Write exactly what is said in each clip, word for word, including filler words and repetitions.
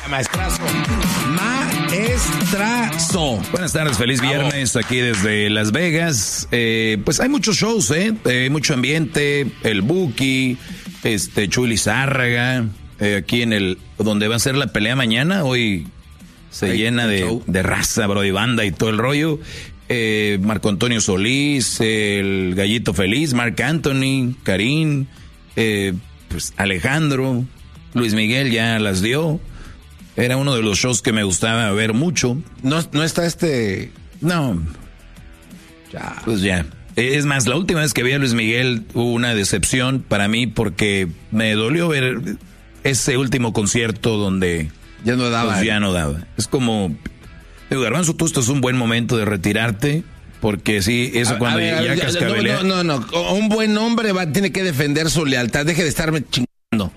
Maestrazo. Maestrazo. Buenas tardes, feliz viernes aquí desde Las Vegas. Eh, pues hay muchos shows, ¿eh? eh mucho ambiente, el Buki, este, Chuy Lizárraga, eh, aquí en el, donde va a ser la pelea mañana, hoy se hay llena de, de raza, bro, y banda y todo el rollo. Eh, Marco Antonio Solís, el Gallito Feliz, Marc Anthony, Karim, eh, pues Alejandro, Luis Miguel ya las dio. Era uno de los shows que me gustaba ver mucho. No, no está este... No. Ya. Pues ya. Es más, la última vez que vi a Luis Miguel hubo una decepción para mí porque me dolió ver ese último concierto donde... Ya no daba. Pues ya no daba. Es como... Digo, Garbanzo, tú esto es un buen momento de retirarte, porque sí, eso a, cuando a ver, ya, ya cascabelea... No, no, no, un buen hombre va, tiene que defender su lealtad, deje de estarme chingando.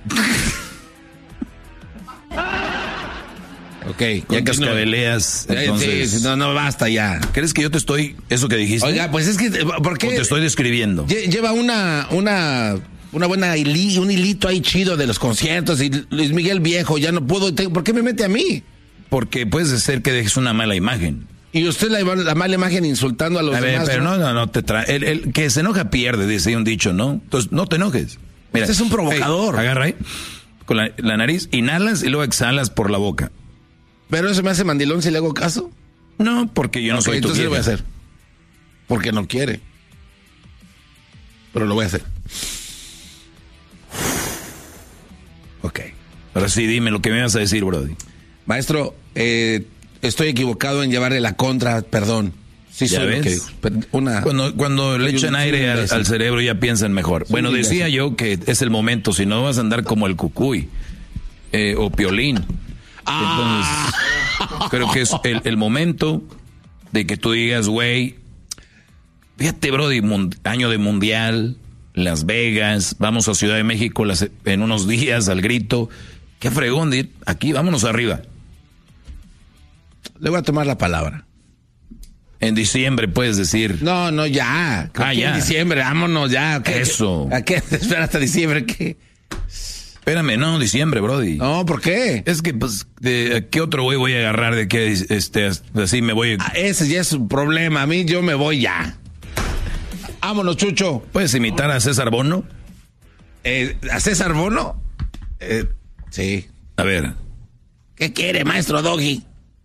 Ok, ya cascabeleas, entonces... Sí, no, no, basta ya. ¿Crees que yo te estoy, eso que dijiste? Oiga, pues es que, ¿por qué? ¿O te estoy describiendo? Lleva una, una... Una buena hili, un hilito ahí chido de los conciertos y Luis Miguel viejo, ya no puedo, te, ¿por qué me mete a mí? Porque puede ser que dejes una mala imagen. Y usted la, la mala imagen insultando a los a ver, demás. Pero no, no, no te trae. El, el que se enoja pierde, dice un dicho, ¿no? Entonces, no te enojes. Mira, este es un provocador. Hey, agarra ahí, con la, la nariz, inhalas y luego exhalas por la boca. ¿Pero eso me hace mandilón si le hago caso? No, porque yo no okay, soy tu entonces lo voy a vieja. hacer. Porque no quiere. Pero lo voy a hacer. Ok. Ahora sí, dime lo que me vas a decir, Brody. Maestro, eh, estoy equivocado en llevarle la contra, perdón. Sí, ¿Ya ves? Que digo, una, cuando cuando le echan aire al, al cerebro ya piensan mejor. Sí, bueno, decía yo que es el momento, si no vas a andar como el Cucuy eh, o Piolín. Ah. Entonces, creo que es el, el momento de que tú digas, güey, fíjate, Brody, año de mundial, Las Vegas, vamos a Ciudad de México las, en unos días al grito. Qué fregón de ir aquí, vámonos arriba. Le voy a tomar la palabra. En diciembre puedes decir. No, no, ya. Ah, ya. En diciembre, vámonos ya. ¿Qué, Eso. ¿A qué espera hasta diciembre? ¿Qué? Espérame, no, diciembre, Brody. No, ¿por qué? Es que, pues, ¿de qué otro güey voy a agarrar de que este, así me voy? Ah, ese ya es un problema. A mí yo me voy ya. Vámonos, Chucho. ¿Puedes imitar a César Bono? Eh, ¿A César Bono? Eh, sí. A ver. ¿Qué quiere, maestro Doggy?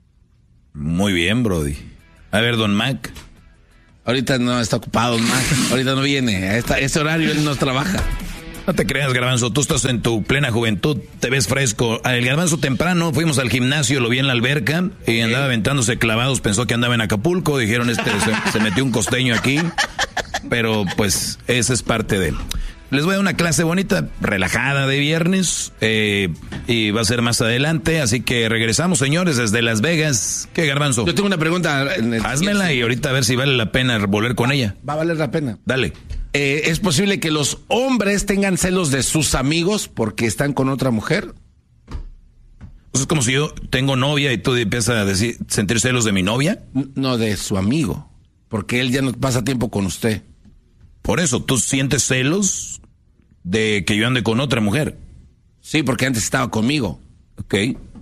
Muy bien, Brody. A ver, Don Mac. Ahorita no está ocupado, Don Mac. Ahorita no viene. A esta, este horario él no trabaja. No te creas, Garbanzo. Tú estás en tu plena juventud. Te ves fresco. El Garbanzo temprano fuimos al gimnasio, lo vi en la alberca y andaba aventándose clavados. Pensó que andaba en Acapulco. Dijeron, este se, se metió un costeño aquí. Pero pues esa es parte de él. Les voy a dar una clase bonita, relajada de viernes, eh, y va a ser más adelante, así que regresamos, señores, desde Las Vegas. ¿Qué, Garbanzo? Yo tengo una pregunta. En el... Házmela y ahorita a ver si vale la pena volver con va, ella. Va a valer la pena. Dale. Eh, ¿Es posible que los hombres tengan celos de sus amigos porque están con otra mujer? Pues es como si yo tengo novia y tú empiezas a decir, sentir celos de mi novia. No, de su amigo, porque él ya no pasa tiempo con usted. Por eso, ¿tú sientes celos de que yo ande con otra mujer? Sí, porque antes estaba conmigo. Ok.